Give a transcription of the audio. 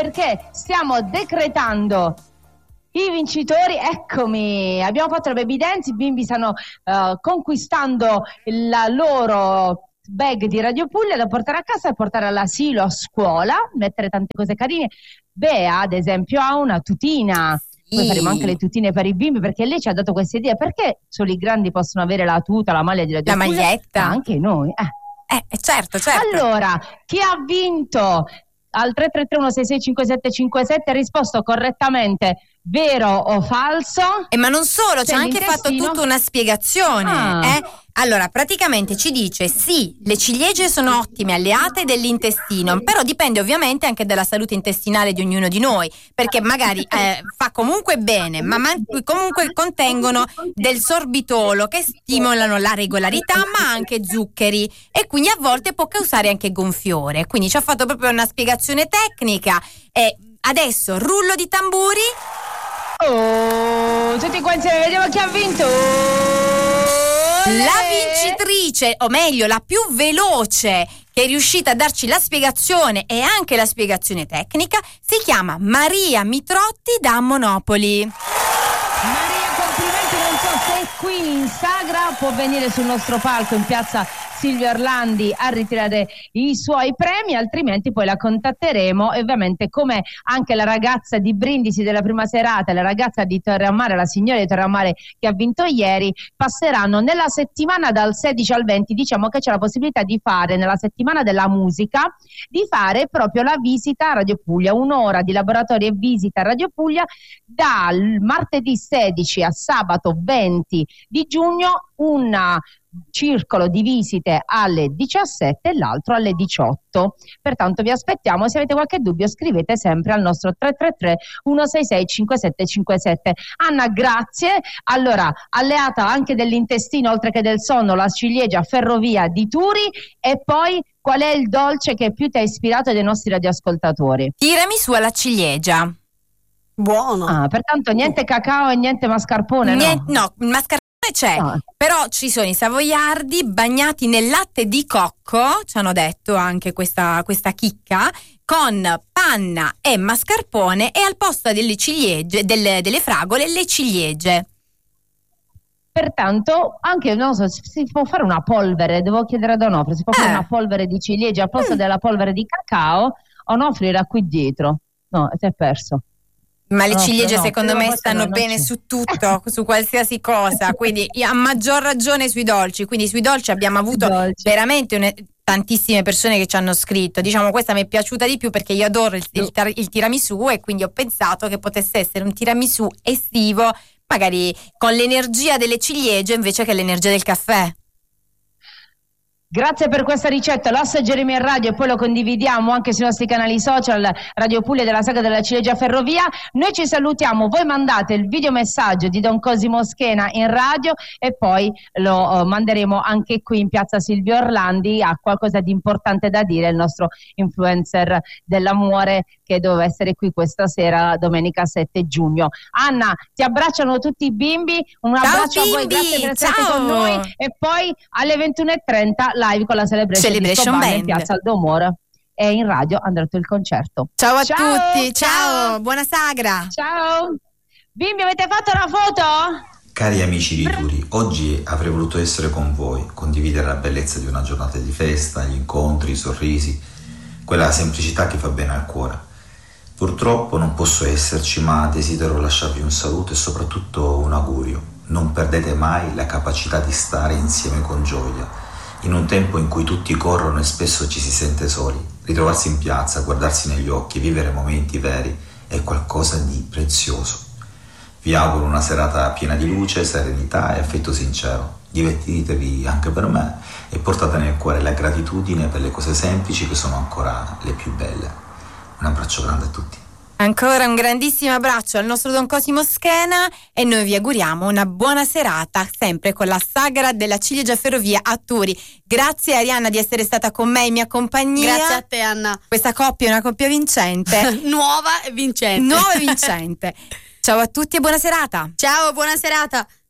perché stiamo decretando i vincitori. Eccomi, abbiamo fatto la baby dance, i bimbi stanno conquistando la loro bag di Radio Puglia da portare a casa e portare all'asilo, a scuola, mettere tante cose carine. Bea, ad esempio, ha una tutina. Poi faremo anche le tutine per i bimbi, perché lei ci ha dato questa idea. Perché solo i grandi possono avere la tuta, la maglia di Radio Puglia? La maglietta. Ma anche noi. Certo. Allora, chi ha vinto al 333-166-5757 ha risposto correttamente vero o falso. Ma non solo, c'è anche fatto tutta una spiegazione. Allora, praticamente ci dice sì, le ciliegie sono ottime alleate dell'intestino, però dipende ovviamente anche dalla salute intestinale di ognuno di noi, perché magari fa comunque bene, ma comunque contengono del sorbitolo che stimolano la regolarità, ma anche zuccheri, e quindi a volte può causare anche gonfiore. Quindi ci ha fatto proprio una spiegazione tecnica. E adesso rullo di tamburi. Tutti quanti vediamo chi ha vinto. La vincitrice, o meglio la più veloce che è riuscita a darci la spiegazione e anche la spiegazione tecnica, si chiama Maria Mitrotti da Monopoli. Maria, complimenti, non so se è qui in Sagra, può venire sul nostro palco in piazza Silvio Orlandi a ritirare i suoi premi, altrimenti poi la contatteremo, e ovviamente come anche la ragazza di Brindisi della prima serata, la ragazza di Torreammare, la signora di Torreammare che ha vinto ieri, passeranno nella settimana dal 16 al 20, diciamo che c'è la possibilità di fare nella settimana della musica, di fare proprio la visita a Radio Puglia, un'ora di laboratorio e visita a Radio Puglia dal martedì 16 a sabato 20 di giugno, un circolo di visite alle 17 e l'altro alle 18. Pertanto vi aspettiamo, se avete qualche dubbio scrivete sempre al nostro 333 166 5757. Anna, grazie. Allora, alleata anche dell'intestino oltre che del sonno, la ciliegia Ferrovia di Turi. E poi qual è il dolce che più ti ha ispirato dei nostri radioascoltatori? Tiramisù alla ciliegia. Buono. Pertanto niente cacao e niente mascarpone. No, mascarpone c'è, però ci sono i savoiardi bagnati nel latte di cocco, ci hanno detto anche questa chicca, con panna e mascarpone, e al posto delle ciliegie, delle fragole, le ciliegie. Pertanto anche, non so, si può fare una polvere, devo chiedere ad Onofre, si può fare una polvere di ciliegie al posto della polvere di cacao. Onofre era qui dietro. No, si è perso. Ma le ciliegie secondo me stanno bene su tutto, su qualsiasi cosa, quindi a maggior ragione sui dolci. Quindi sui dolci abbiamo avuto veramente tantissime persone che ci hanno scritto. Diciamo, questa mi è piaciuta di più perché io adoro il tiramisù, e quindi ho pensato che potesse essere un tiramisù estivo, magari con l'energia delle ciliegie invece che l'energia del caffè. Grazie per questa ricetta, lo assaggeremo in radio e poi lo condividiamo anche sui nostri canali social, Radio Puglia della Saga della Ciliegia Ferrovia. Noi ci salutiamo, voi mandate il videomessaggio di Don Cosimo Schena in radio e poi lo manderemo anche qui in piazza Silvio Orlandi. Ha qualcosa di importante da dire il nostro influencer dell'amore che doveva essere qui questa sera, domenica 7 giugno. Anna, ti abbracciano tutti i bimbi, un abbraccio a voi, grazie per essere con noi, e poi alle 21:30 live con la Celebration Band in piazza Aldomoro, e in radio andrà il concerto. Ciao a tutti, ciao, buona sagra. Ciao bimbi, avete fatto la foto? Cari amici di Turi, oggi avrei voluto essere con voi, condividere la bellezza di una giornata di festa, gli incontri, i sorrisi, quella semplicità che fa bene al cuore. Purtroppo non posso esserci, ma desidero lasciarvi un saluto e soprattutto un augurio. Non perdete mai la capacità di stare insieme con gioia. In un tempo in cui tutti corrono e spesso ci si sente soli, ritrovarsi in piazza, guardarsi negli occhi, vivere momenti veri è qualcosa di prezioso. Vi auguro una serata piena di luce, serenità e affetto sincero. Divertitevi anche per me e portate nel cuore la gratitudine per le cose semplici che sono ancora le più belle. Un abbraccio grande a tutti. Ancora un grandissimo abbraccio al nostro Don Cosimo Schena, e noi vi auguriamo una buona serata sempre con la Sagra della Ciliegia Ferrovia a Turi. Grazie Arianna di essere stata con me in mia compagnia. Grazie a te Anna. Questa coppia è una coppia vincente. Nuova e vincente. Ciao a tutti e buona serata. Ciao, buona serata.